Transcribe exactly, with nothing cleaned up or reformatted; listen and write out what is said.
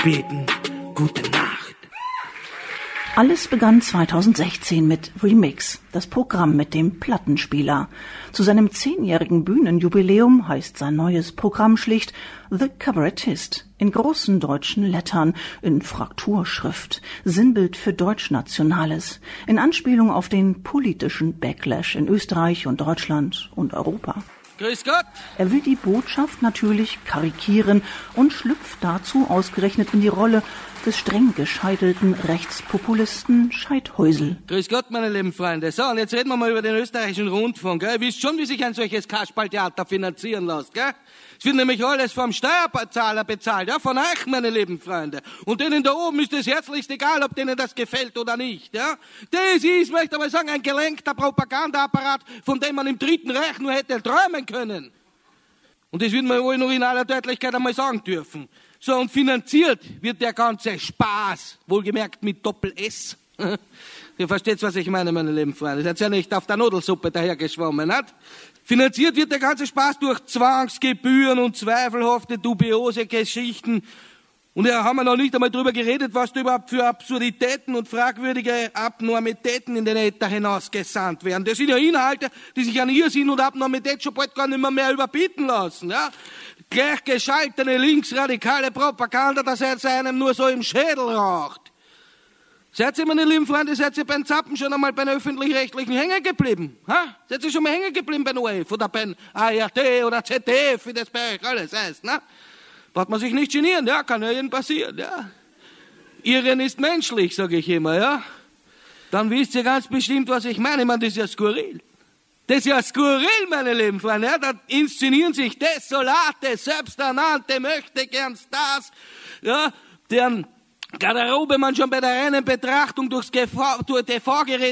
beten, gute Nacht. Alles begann zweitausendsechzehn mit Remix, das Programm mit dem Plattenspieler. Zu seinem zehnjährigen Bühnenjubiläum heißt sein neues Programm schlicht The Kabarettist, in großen deutschen Lettern, in Frakturschrift, Sinnbild für Deutschnationales, in Anspielung auf den politischen Backlash in Österreich und Deutschland und Europa. Grüß Gott! Er will die Botschaft natürlich karikieren und schlüpft dazu ausgerechnet in die Rolle des streng gescheitelten Rechtspopulisten Scheidhäusl. Grüß Gott, meine lieben Freunde. So, und jetzt reden wir mal über den österreichischen Rundfunk. Gell? Ihr wisst schon, wie sich ein solches Kasperltheater finanzieren lässt. Gell? Es wird nämlich alles vom Steuerzahler bezahlt, ja, von euch, meine lieben Freunde. Und denen da oben ist es herzlichst egal, ob denen das gefällt oder nicht. Ja? Das ist, möchte ich mal sagen, ein gelenkter Propagandaapparat, von dem man im Dritten Reich nur hätte träumen können. Und das wird man wohl noch in aller Deutlichkeit einmal sagen dürfen. So, und finanziert wird der ganze Spaß, wohlgemerkt mit Doppel-S. Ihr versteht, was ich meine, meine lieben Freunde. Ihr seid ja nicht auf der Nudelsuppe dahergeschwommen, nicht? Finanziert wird der ganze Spaß durch Zwangsgebühren und zweifelhafte, dubiose Geschichten. Und da haben wir noch nicht einmal drüber geredet, was da überhaupt für Absurditäten und fragwürdige Abnormitäten in den Äther hinausgesandt werden. Das sind ja Inhalte, die sich an Irrsinn und Abnormität schon bald gar nicht mehr, mehr überbieten lassen. Ja? Gleichgeschaltene linksradikale Propaganda, dass er einem nur so im Schädel raucht. Seid ihr, meine lieben Freunde, seid ihr beim Zappen schon einmal bei den Öffentlich-Rechtlichen hängen geblieben? Ha? Seid ihr schon mal hängen geblieben bei O R F oder bei A R T oder Z D F, wie das bei euch alles heißt, ne? Braucht man sich nicht genieren, ja, kann ja jedem passieren, ja. Irren ist menschlich, sage ich immer, ja. Dann wisst ihr ganz bestimmt, was ich meine. Ich meine, das ist ja skurril. Das ist ja skurril, meine lieben Freunde. Ja, da inszenieren sich desolate, selbsternannte Möchtegern-Stars, ja, deren Garderobe man schon bei der reinen Betrachtung durchs T V-Gerät